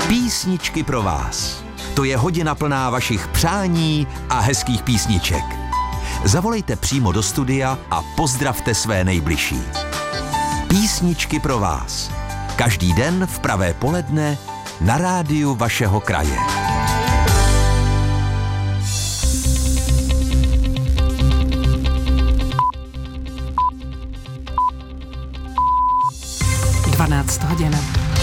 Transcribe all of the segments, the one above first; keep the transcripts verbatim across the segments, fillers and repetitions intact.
Písničky pro vás. To je hodina plná vašich přání a hezkých písniček. Zavolejte přímo do studia a pozdravte své nejbližší. Písničky pro vás. Každý den v pravé poledne na rádiu vašeho kraje. dvanáct hodin.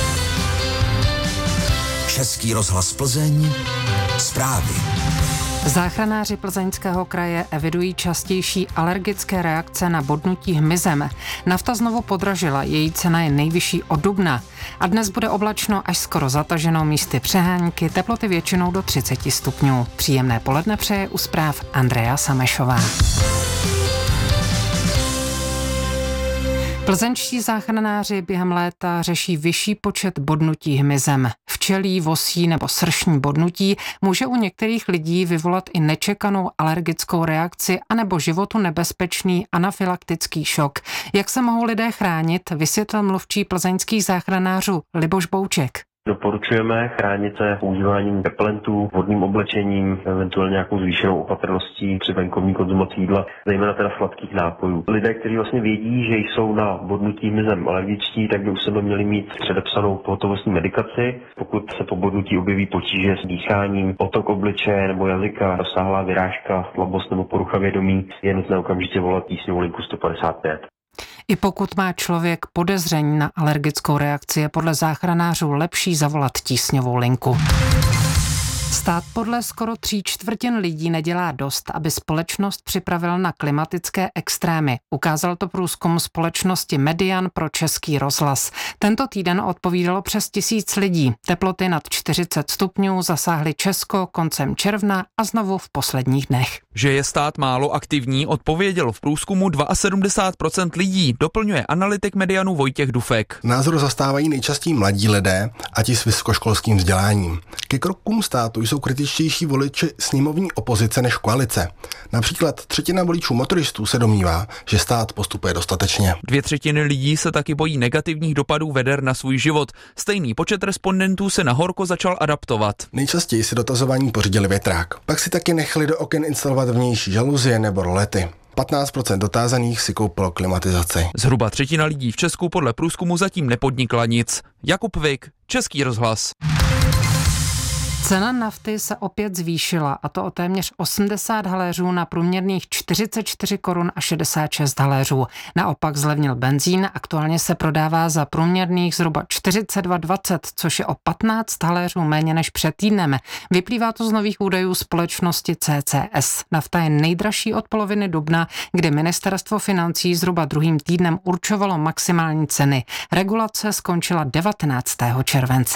Český rozhlas Plzeň. Zprávy. Záchranáři Plzeňského kraje evidují častější alergické reakce na bodnutí hmyzem. Nafta znovu podražila, její cena je nejvyšší od dubna. A dnes bude oblačno až skoro zataženo, místy přehánky, teploty většinou do třicet stupňů. Příjemné poledne přeje u zpráv Andrea Samešová. Plzeňští záchranáři během léta řeší vyšší počet bodnutí hmyzem. Včelí, vosí nebo sršní bodnutí může u některých lidí vyvolat i nečekanou alergickou reakci anebo životu nebezpečný anafylaktický šok. Jak se mohou lidé chránit, vysvětlil mluvčí plzeňských záchranářů Liboš Bouček. Doporučujeme chránit se používáním repelentů, vodním oblečením, eventuálně nějakou zvýšenou opatrností při venkovní konzumaci jídla, zejména teda sladkých nápojů. Lidé, kteří vlastně vědí, že jsou na bodnutí hmyzem alergičtí, tak by u sebe měli mít předepsanou pohotovostní medikaci. Pokud se po bodnutí objeví potíže s dýcháním, otok obličeje nebo jazyka, rozsáhlá vyrážka, slabost nebo porucha vědomí, je nutné okamžitě volat tísňovou linku sto padesát pět. I pokud má člověk podezření na alergickou reakci, je podle záchranářů lepší zavolat tísňovou linku. Stát podle skoro tří čtvrtin lidí nedělá dost, aby společnost připravil na klimatické extrémy. Ukázal to průzkum společnosti Median pro Český rozhlas. Tento týden odpovídalo přes tisíc lidí. Teploty nad čtyřicet stupňů zasáhly Česko koncem června a znovu v posledních dnech. Že je stát málo aktivní, odpověděl v průzkumu sedmdesát dva procent lidí, doplňuje analytik Medianu Vojtěch Dufek. Názor zastávají nejčastěji mladí lidé a ti s vysokoškolským vzděláním. Ke krokům státu jsou kritičtější voliči sněmovní opozice než koalice. Například třetina voličů motoristů se domnívá, že stát postupuje dostatečně. Dvě třetiny lidí se taky bojí negativních dopadů veder na svůj život. Stejný počet respondentů se na horko začal adaptovat. Nejčastěji si dotazování pořídili větrák. Pak si taky nechali do oken instalovat vnější žaluzie nebo rolety. patnáct procent dotázaných si koupilo klimatizaci. Zhruba třetina lidí v Česku podle průzkumu zatím nepodnikla nic. Jakub Vik, Český rozhlas. Cena nafty se opět zvýšila, a to o téměř osmdesát haléřů na průměrných čtyřicet čtyři korun a šedesát šest haléřů. Naopak zlevnil benzín, aktuálně se prodává za průměrných zhruba čtyřicet dva dvacet, což je o patnáct haléřů méně než před týdnem. Vyplývá to z nových údajů společnosti C C S. Nafta je nejdražší od poloviny dubna, kdy ministerstvo financí zhruba druhým týdnem určovalo maximální ceny. Regulace skončila devatenáctého července.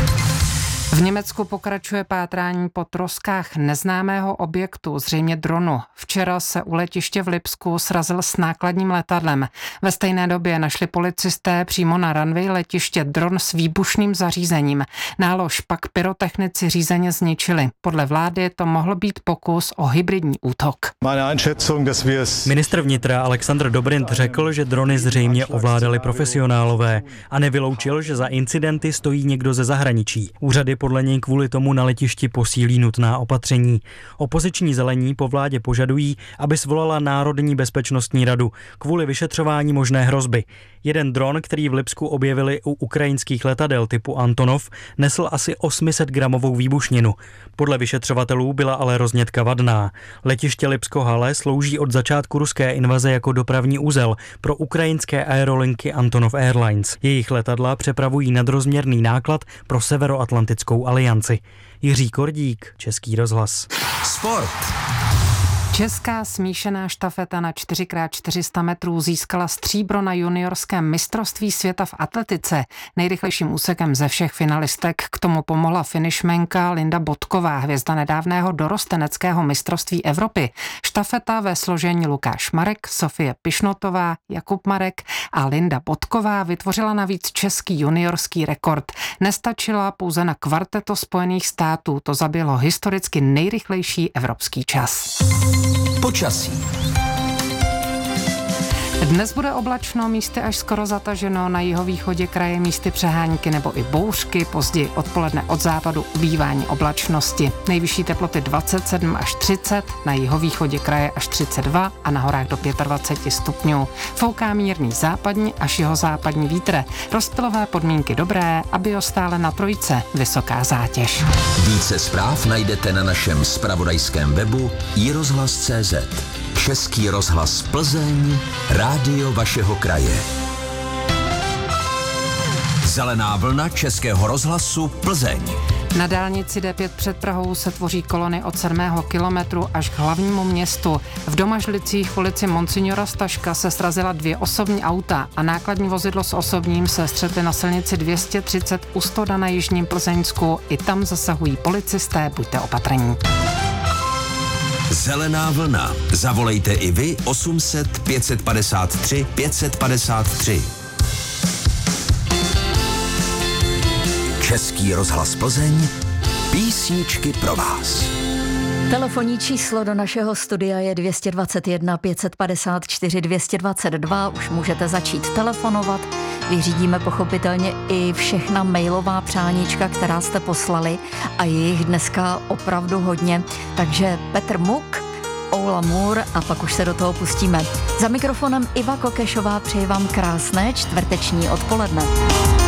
V Německu pokračuje pátrání po troskách neznámého objektu, zřejmě dronu. Včera se u letiště v Lipsku srazil s nákladním letadlem. Ve stejné době našli policisté přímo na runway letiště dron s výbušným zařízením. Nálož pak pyrotechnici řízeně zničili. Podle vlády to mohl být pokus o hybridní útok. Ministr vnitra Alexandr Dobrindt řekl, že drony zřejmě ovládali profesionálové a nevyloučil, že za incidenty stojí někdo ze zahraničí. Úřady podle něj kvůli tomu na letišti posílí nutná opatření. Opoziční zelení po vládě požadují, aby svolala Národní bezpečnostní radu kvůli vyšetřování možné hrozby. Jeden dron, který v Lipsku objevili u ukrajinských letadel typu Antonov, nesl asi osm set gramovou výbušninu. Podle vyšetřovatelů byla ale roznětka vadná. Letiště Lipsko-Hale slouží od začátku ruské invaze jako dopravní uzel pro ukrajinské aerolinky Antonov Airlines. Jejich letadla přepravují nadrozměrný náklad pro Severoatlantickou alianci. Jiří Kordík, Český rozhlas. Sport. Česká smíšená štafeta na čtyři krát čtyři sta metrů získala stříbro na juniorském mistrovství světa v atletice. Nejrychlejším úsekem ze všech finalistek k tomu pomohla finišmenka Linda Bodková, hvězda nedávného dorosteneckého mistrovství Evropy. Štafeta ve složení Lukáš Marek, Sofie Pišnotová, Jakub Marek a Linda Bodková vytvořila navíc český juniorský rekord. Nestačila pouze na kvarteto Spojených států, to zabilo historicky nejrychlejší evropský čas. Počasí. Dnes bude oblačno, místy až skoro zataženo, na jihovýchodě kraje místy přehánky nebo i bouřky, později odpoledne od západu ubývání oblačnosti. Nejvyšší teploty dvacet sedm až třicet, na jihovýchodě kraje až třicet dva a na horách do dvacet pět stupňů. Fouká mírný západní až jihozápadní vítr. Rozptylové podmínky dobré a biostále na trojce vysoká zátěž. Více zpráv najdete na našem zpravodajském webu i rozhlas tečka cé zet. Český rozhlas Plzeň, rádio vašeho kraje. Zelená vlna Českého rozhlasu Plzeň. Na dálnici D pět před Prahou se tvoří kolony od sedmého kilometru až k hlavnímu městu. V Domažlicích v ulici Monsignora Staška se srazila dvě osobní auta a nákladní vozidlo s osobním se střetly na silnici dvě stě třicet u Stoda na Jižním Plzeňsku. I tam zasahují policisté, buďte opatrní. Zelená vlna. Zavolejte i vy osm set pět padesát tři pět padesát tři. Český rozhlas Plzeň. Písničky pro vás. Telefonní číslo do našeho studia je dvě stě dvacet jedna pět padesát čtyři dvě stě dvacet dva. Už můžete začít telefonovat. Vyřídíme pochopitelně i všechna mailová přáníčka, která jste poslali, a je jich dneska opravdu hodně. Takže Petr Muk, Oula Moore a pak už se do toho pustíme. Za mikrofonem Iva Kokešová, přeji vám krásné čtvrteční odpoledne.